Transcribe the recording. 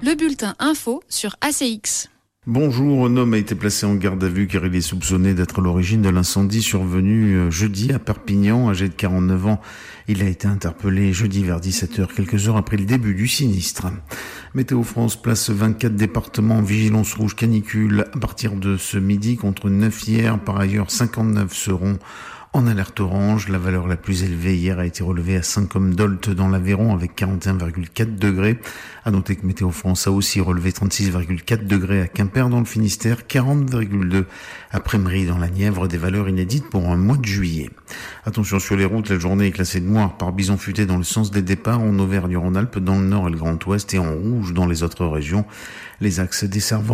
Le bulletin info sur ACX. Bonjour, un homme a été placé en garde à vue car il est soupçonné d'être à l'origine de l'incendie survenu jeudi à Perpignan, âgé de 49 ans. Il a été interpellé jeudi vers 17h, quelques heures après le début du sinistre. Météo France place 24 départements en vigilance rouge canicule à partir de ce midi contre 9 hier. Par ailleurs, 59 seront en alerte orange. La valeur la plus élevée hier a été relevée à Saint-Côme-d'Olt dans l'Aveyron avec 41,4 degrés. À noter que Météo France a aussi relevé 36,4 degrés à Quimper dans le Finistère, 40,2 à Prémery dans la Nièvre, des valeurs inédites pour un mois de juillet. Attention sur les routes, la journée est classée noire par bison futé dans le sens des départs en Auvergne-Rhône-Alpes, dans le nord et le Grand Ouest et en rouge dans les autres régions. Les axes desservant